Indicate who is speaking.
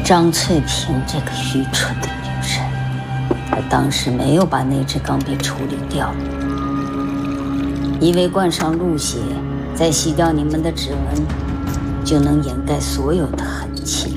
Speaker 1: 张翠萍这个愚蠢的女人，她当时没有把那只钢笔处理掉，以为灌上鹿血，再洗掉你们的指纹，就能掩盖所有的痕迹。